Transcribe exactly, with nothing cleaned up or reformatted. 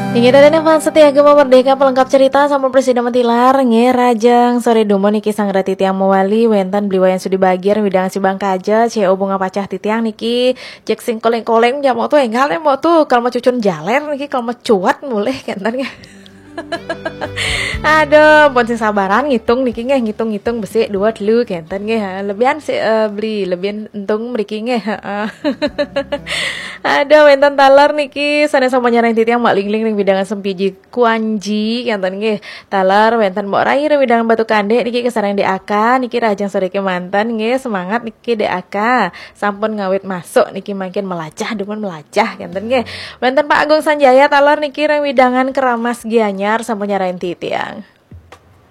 Ingin ada fans setia Gema Merdeka pelengkap cerita sama Presiden Mentilar nge Rajang sore domo niki sang rati tiang mewali wentan beliwayan sudi bagian widang si bangka aja C O bunga pacah titiang niki cek sing koleng-koleng jam mau tuh enggak mau tuh kalau mau cucun jaler niki kalau mau cuat mulai kentarnya. Aduh, pun sing sabaran ngitung niki nggih ngitung-ngitung besi dua telu kenten nggih lebihan si uh, beli lebihan untung mriki nggih heeh. Aduh, wenten talar niki sanes sama nyarain titiang mak lingling ning bidangan sempiji kuanji kenten nggih. Talar wenten mbok rai ning bidangan batu kandek niki kesareng D A K niki rajang sore ke mantan nggih semangat niki D A K sampun ngawit masuk niki makin melacah demen melacah kenten nggih. Wenten Pak Agung Sanjaya talar niki ring widangan Keramas Gianyar sampun nyarain titiang.